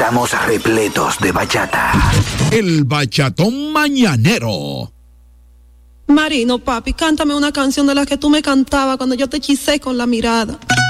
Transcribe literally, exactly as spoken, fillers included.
Estamos repletos de bachata. El bachatón mañanero. Marino, papi, cántame una canción de las que tú me cantabas cuando yo te hechicé con la mirada.